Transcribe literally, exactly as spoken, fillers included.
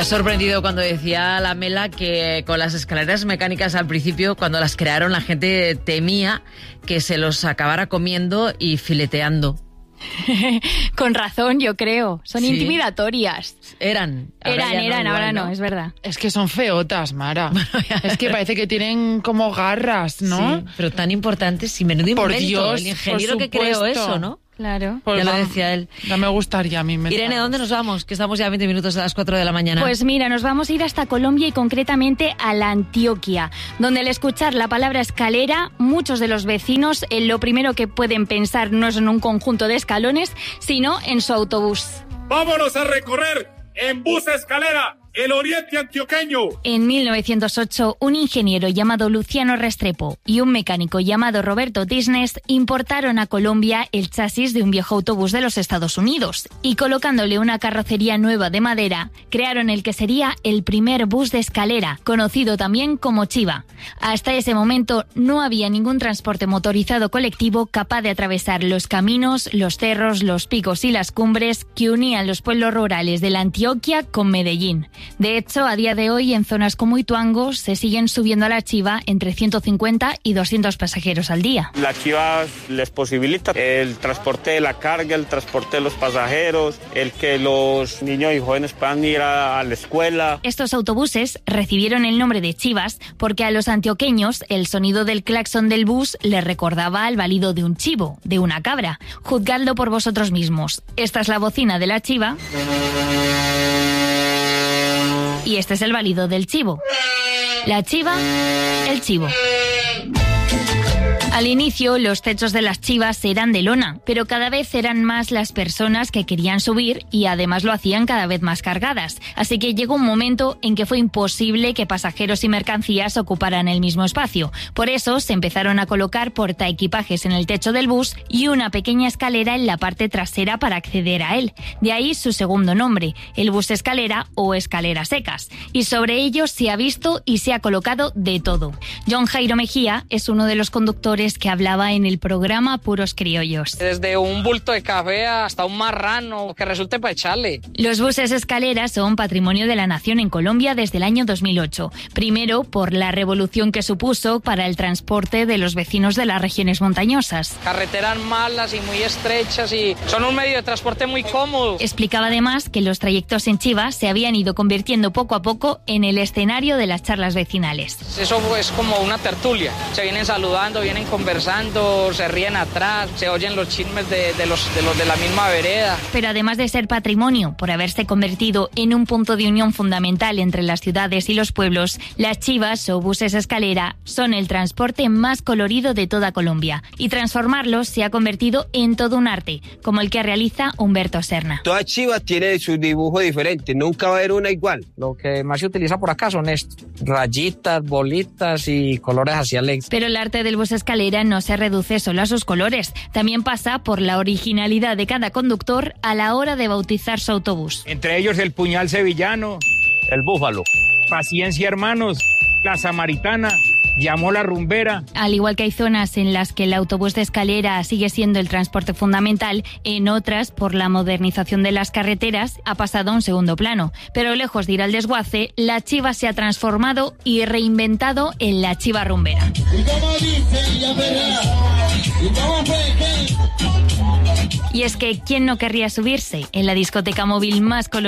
sorprendido cuando decía la Mela que con las escaleras mecánicas al principio, cuando las crearon, la gente temía que se los acabara comiendo y fileteando. Con razón, yo creo. Son Sí. intimidatorias. Eran. Eran, ya no, eran, igual, ahora no, ¿no? es verdad. Es que son feotas, Mara. Bueno, ya. Es que parece que tienen como garras, ¿no? Sí, pero tan importantes y menudo Por invento, Dios, el ingeniero por que creó supuesto. eso, ¿no? Claro. Pues ya lo va- decía él. Ya me gustaría a mí. inventar. Irene, ¿dónde nos vamos? Que estamos ya a veinte minutos de las cuatro de la mañana. Pues mira, nos vamos a ir hasta Colombia y concretamente a la Antioquia, donde al escuchar la palabra escalera, muchos de los vecinos eh, lo primero que pueden pensar no es en un conjunto de escalones, sino en su autobús. ¡Vámonos a recorrer en bus escalera el oriente antioqueño! En mil novecientos ocho, un ingeniero llamado Luciano Restrepo y un mecánico llamado Roberto Tisnes importaron a Colombia el chasis de un viejo autobús de los Estados Unidos y colocándole una carrocería nueva de madera, crearon el que sería el primer bus de escalera, conocido también como Chiva. Hasta ese momento no había ningún transporte motorizado colectivo capaz de atravesar los caminos, los cerros, los picos y las cumbres que unían los pueblos rurales de la Antioquia con Medellín. De hecho, a día de hoy, en zonas como Ituango, se siguen subiendo a la Chiva entre ciento cincuenta y doscientos pasajeros al día. La Chiva les posibilita el transporte de la carga, el transporte de los pasajeros, el que los niños y jóvenes puedan ir a, a la escuela. Estos autobuses recibieron el nombre de chivas porque a los antioqueños el sonido del claxon del bus les recordaba al balido de un chivo, de una cabra. Juzgadlo por vosotros mismos. Esta es la bocina de la chiva. Y este es el balido del chivo. La chiva, el chivo. Al inicio, los techos de las chivas eran de lona, pero cada vez eran más las personas que querían subir y además lo hacían cada vez más cargadas. Así que llegó un momento en que fue imposible que pasajeros y mercancías ocuparan el mismo espacio. Por eso se empezaron a colocar portaequipajes en el techo del bus y una pequeña escalera en la parte trasera para acceder a él. De ahí su segundo nombre, el bus escalera o escaleras secas. Y sobre ellos se ha visto y se ha colocado de todo. John Jairo Mejía es uno de los conductores que hablaba en el programa Puros Criollos. Desde un bulto de café hasta un marrano que resulte para echarle. Los buses escaleras son patrimonio de la nación en Colombia desde el año dos mil ocho. Primero, por la revolución que supuso para el transporte de los vecinos de las regiones montañosas. Carreteras malas y muy estrechas y son un medio de transporte muy cómodo. Explicaba además que los trayectos en Chiva se habían ido convirtiendo poco a poco en el escenario de las charlas vecinales. Eso es como una tertulia. Se vienen saludando, vienen conversando, se ríen atrás, se oyen los chismes de, de, los, de los de la misma vereda. Pero además de ser patrimonio, por haberse convertido en un punto de unión fundamental entre las ciudades y los pueblos, las chivas o buses escalera son el transporte más colorido de toda Colombia. Y transformarlos se ha convertido en todo un arte, como el que realiza Humberto Serna. Toda chiva tiene su dibujo diferente, nunca va a haber una igual. Lo que más se utiliza por acá son estos, rayitas, bolitas y colores así alegres. Pero el arte del bus escalera no se reduce solo a sus colores, también pasa por la originalidad de cada conductor a la hora de bautizar su autobús. Entre ellos el puñal sevillano, El búfalo. Paciencia hermanos, la samaritana, llamó la rumbera. Al igual que hay zonas en las que el autobús de escalera sigue siendo el transporte fundamental, en otras, por la modernización de las carreteras, ha pasado a un segundo plano. Pero lejos de ir al desguace, la chiva se ha transformado y reinventado en la chiva rumbera. Y es que, ¿quién no querría subirse en la discoteca móvil más colorida